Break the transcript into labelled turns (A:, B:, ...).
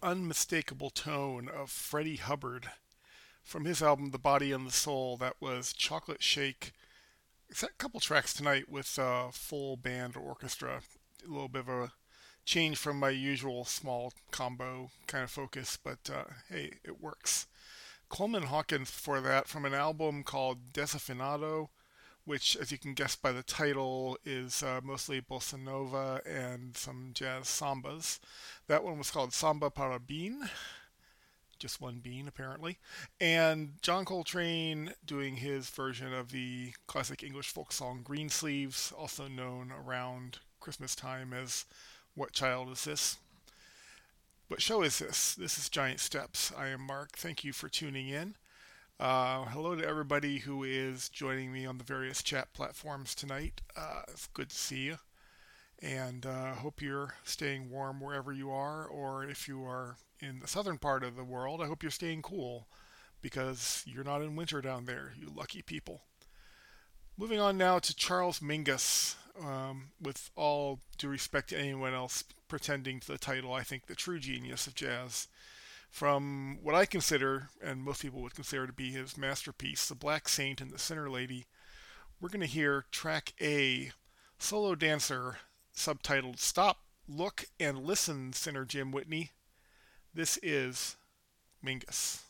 A: unmistakable tone of Freddie Hubbard from his album The Body and the Soul. That was Chocolate Shake. It's a couple tracks tonight with full band or orchestra. A little bit of a change from my usual small combo kind of focus, but hey, it works. Coleman Hawkins for that from an album called Desafinado, which, as you can guess by the title, is mostly bossa nova and some jazz sambas. That one was called Samba para Bean, just one bean apparently. And John Coltrane doing his version of the classic English folk song Greensleeves, also known around Christmas time as What Child Is This? What show is this? This is Giant Steps. I am Mark. Thank you for tuning in. Hello to everybody who is joining me on the various chat platforms tonight. It's good to see you. And hope you're staying warm wherever you are, or if you are in the southern part of the world, I hope you're staying cool because you're not in winter down there, you lucky people. Moving on now to Charles Mingus. With all due respect to anyone else pretending to the title, I think the true genius of jazz. From what I consider, and most people would consider to be his masterpiece, The Black Saint and the Sinner Lady, we're going to hear track A, Solo Dancer, subtitled Stop, Look, and Listen, Sinner Jim Whitney. This is Mingus.